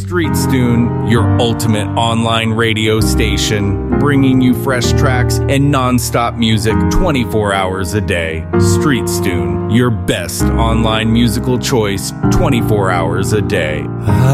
StreetStune, your ultimate online radio station, bringing you fresh tracks and non-stop music 24 hours a day. StreetStune, your best online musical choice 24 hours a day.